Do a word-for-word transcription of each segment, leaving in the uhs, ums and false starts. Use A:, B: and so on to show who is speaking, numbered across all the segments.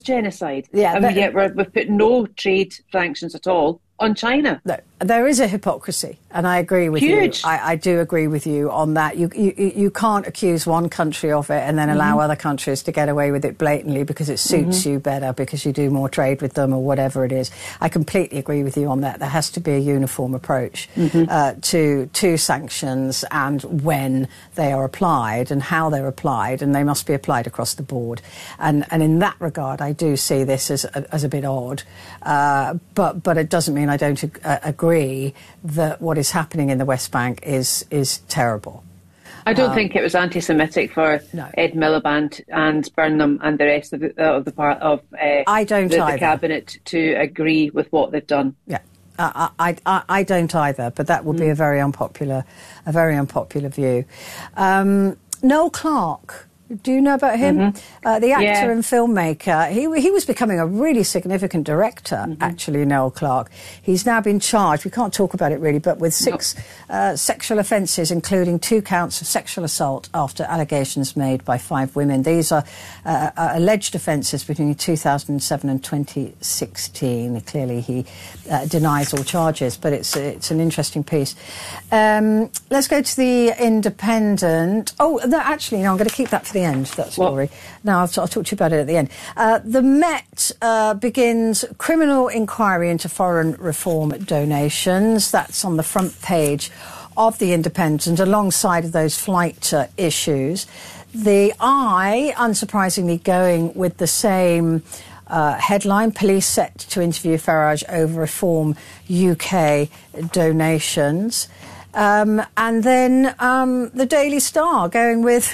A: genocide.
B: Yeah,
A: and
B: that,
A: yet we're, we've put no trade sanctions at all on China.
B: No, there is a hypocrisy, and I agree with
A: Huge.
B: you. I, I do agree with you on that. You, you you can't accuse one country of it and then allow mm-hmm. other countries to get away with it blatantly because it suits mm-hmm. you better, because you do more trade with them or whatever it is. I completely agree with you on that. There has to be a uniform approach mm-hmm. uh, to to sanctions and when they are applied and how they're applied, and they must be applied across the board. And and in that regard, I do see this as a, as a bit odd, uh, but but it doesn't mean I don't ag- uh, agree that what is happening in the West Bank is is terrible.
A: I don't
B: um,
A: think it was anti-Semitic for
B: no.
A: Ed Miliband and Burnham and the rest of the, uh, of the part of uh,
B: I don't
A: the,
B: either.
A: the cabinet to agree with what they've done.
B: Yeah, uh, I, I I don't either. But that would mm. be a very unpopular, a very unpopular view. Um, Noel Clarke. Do you know about him? Mm-hmm. Uh, the actor
A: yeah.
B: and filmmaker. He he was becoming a really significant director, mm-hmm. actually, Noel Clarke. He's now been charged, we can't talk about it really, but with six nope. uh, sexual offences, including two counts of sexual assault after allegations made by five women. These are uh, uh, alleged offences between two thousand seven and twenty sixteen. Clearly he uh, denies all charges, but it's, it's an interesting piece. Um, let's go to the Independent. Oh, no, actually, no, I'm going to keep that for the end, that story. What? No, I'll, I'll talk to you about it at the end. Uh, the Met uh, begins criminal inquiry into foreign reform donations. That's on the front page of the Independent, alongside of those flight uh, issues. The Eye, unsurprisingly, going with the same uh, headline: police set to interview Farage over reform U K donations. Um, and then um, the Daily Star going with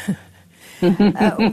B: uh,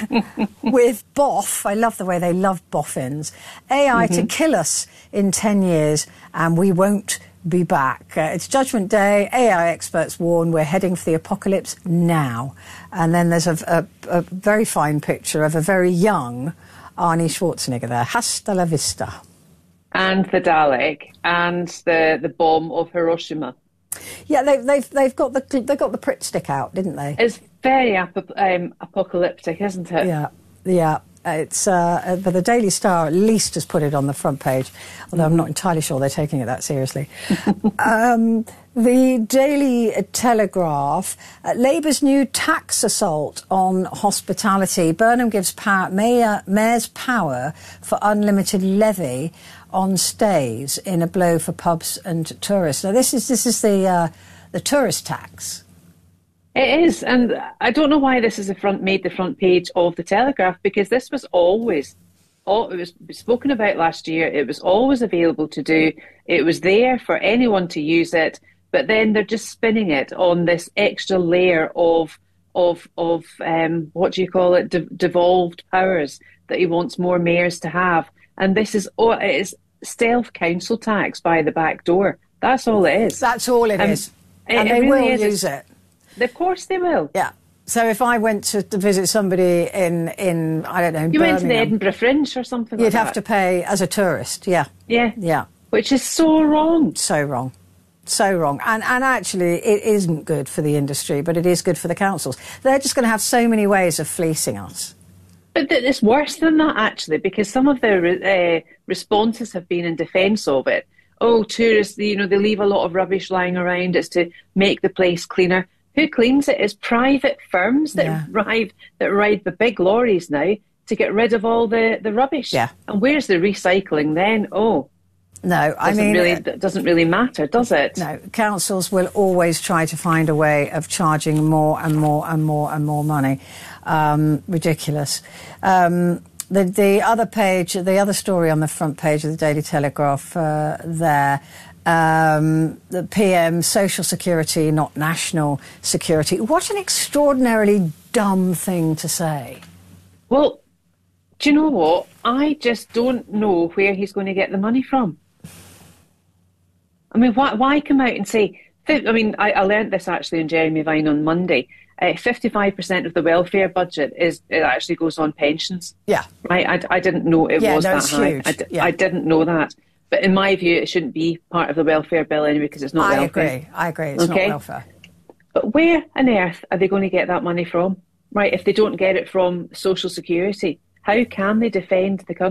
B: with Boff. I love the way they love boffins. A I mm-hmm. to kill us in ten years and we won't be back. Uh, it's Judgment Day. A I experts warn we're heading for the apocalypse now. And then there's a, a, a very fine picture of a very young Arnie Schwarzenegger there. Hasta la vista. And
A: the Dalek and the, the bomb of Hiroshima.
B: Yeah, they've they've they've got the they got the Pritt stick out, didn't they?
A: It's very ap- um, apocalyptic, isn't it?
B: Yeah, yeah. It's uh, but the Daily Star at least has put it on the front page, although I'm not entirely sure they're taking it that seriously. um, the Daily Telegraph: uh, Labour's new tax assault on hospitality. Burnham gives power, mayor mayor's power for unlimited levy on stays in a blow for pubs and tourists. Now, this is this is the uh, the tourist tax.
A: It is, and I don't know why this is the front made the front page of the Telegraph, because this was always, all, it was spoken about last year. It was always available to do. It was there for anyone to use it, but then they're just spinning it on this extra layer of of of um, what do you call it? De- devolved powers that he wants more mayors to have. And this is oh, it is stealth council tax by the back door. That's all it is.
B: That's all it
A: and
B: is.
A: It,
B: and
A: it
B: they
A: really
B: will
A: is.
B: use it.
A: Of course they will.
B: Yeah. So if I went to, to visit somebody in, in, I don't know,
A: You
B: Birmingham,
A: went to the Edinburgh Fringe or something like
B: you'd
A: that.
B: have to pay as a tourist, yeah.
A: Yeah.
B: Yeah.
A: Which is so wrong.
B: So wrong. So wrong. And and actually, it isn't good for the industry, but it is good for the councils. They're just going to have so many ways of fleecing us.
A: But th- it's worse than that, actually, because some of the re- uh, responses have been in defence of it. Oh, tourists, you know, they leave a lot of rubbish lying around. It's to make the place cleaner. Who cleans it? It's private firms that
B: yeah.
A: ride that ride the big lorries now to get rid of all the, the rubbish.
B: Yeah.
A: And where's the recycling then? Oh,
B: no, I mean,
A: really, it doesn't really matter, does it?
B: No, councils will always try to find a way of charging more and more and more and more money. Um, ridiculous. Um, the the other page, the other story on the front page of the Daily Telegraph, uh, there. Um, the P M, social security, not national security. What an extraordinarily dumb thing to say.
A: Well, do you know what? I just don't know where he's going to get the money from. I mean, why, why come out and say... I mean, I, I learnt this actually in Jeremy Vine on Monday. Uh, fifty-five percent of the welfare budget is it actually goes on pensions.
B: Yeah.
A: Right? I, I didn't know it
B: yeah,
A: was
B: no,
A: that
B: it's
A: high.
B: Huge.
A: I, d-
B: yeah.
A: I didn't know that. But in my view, it shouldn't be part of the welfare bill anyway, because it's not
B: I
A: welfare.
B: agree. I agree. It's
A: okay?
B: not welfare.
A: But where on earth are they going to get that money from? Right? If they don't get it from Social Security. how can they defend the country?